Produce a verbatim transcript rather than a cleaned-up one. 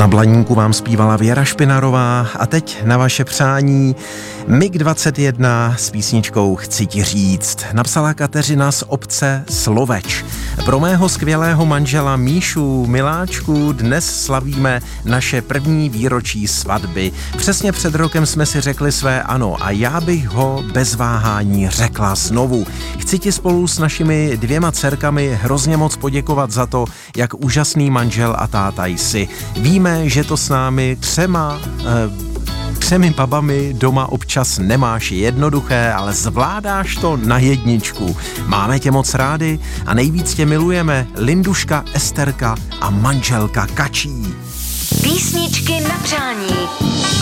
Na Blaníku vám zpívala Věra Špinarová a teď na vaše přání Mig dvacet jedna s písničkou Chci ti říct. Napsala Kateřina z obce Sloveč. Pro mého skvělého manžela Míšu Miláčku dnes slavíme naše první výročí svatby. Přesně před rokem jsme si řekli své ano a já bych ho bez váhání řekla znovu. Chci ti spolu s našimi dvěma dcerkami hrozně moc poděkovat za to, jak úžasný manžel a táta jsi. Víme, že to s námi třema... Eh, Třemi babami doma občas nemáš jednoduché, ale zvládáš to na jedničku. Máme tě moc rádi a nejvíc tě milujeme Linduška, Esterka a manželka Kačí. Písničky na přání.